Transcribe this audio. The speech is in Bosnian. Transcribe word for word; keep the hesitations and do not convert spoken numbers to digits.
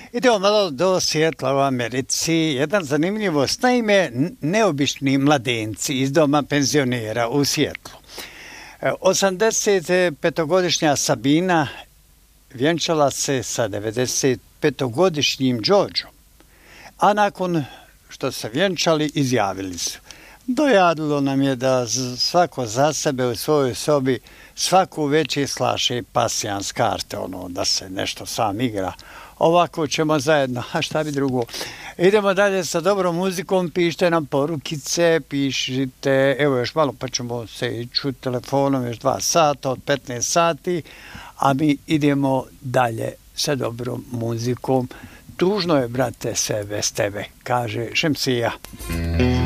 Idemo malo do Sijetla u Americi. Jedan zanimljivost, naime, neobični mladenci iz doma penzionera u Sijetlu. osamdeset petogodišnja Sabina vjenčala se sa devedeset petogodišnjim Đorđom, a nakon što se vjenčali izjavili su: dojadilo nam je da svako za sebe u svojoj sobi svaku večer slaše pasijans karte, ono da se nešto sam igra. Ovako ćemo zajedno, a šta bi drugo. Idemo dalje sa dobrom muzikom, pišite nam porukice, pišite, evo još malo pa ćemo se čuti telefonom još dva sata od petnaest sati, a mi idemo dalje sa dobrom muzikom. Tužno je, brate, sve bez tebe, kaže Šemsija.